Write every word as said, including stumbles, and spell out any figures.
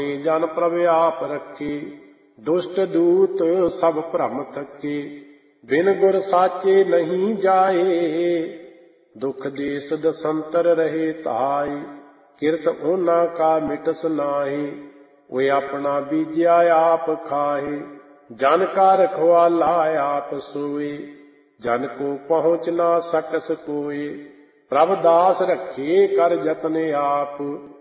ਜਨ ਪ੍ਰਭ ਆਪ ਰੱਖੇ। ਦੁਸ਼ਟ ਦੂਤ ਸਭ ਭ੍ਰਮ ਥਕੇ, ਬਿਨ ਗੁਰ ਸਾਚੇ ਨਹੀਂ ਜਾਏ। ਦੁਖ ਦੇਸ ਦਸੰਤਰ ਰਹੇ ਧਾਏ, ਕਿਰਤ ਉਹਨਾਂ ਕਾ ਮਿਟਸ ਨਾਹੀ। ਓਏ ਆਪਣਾ ਬੀਜਿਆ ਆਪ ਖਾਏ, ਜਨ ਕਾ ਰਖਵਾਲਾ ਆਪ ਸੋਏ। ਜਨ ਕੋ ਪਹੁੰਚ ਨਾ ਸਕਸ ਕੋਏ, ਪ੍ਰਭ ਦਾਸ ਰੱਖੇ ਕਰ ਜਤਨ ਆਪ।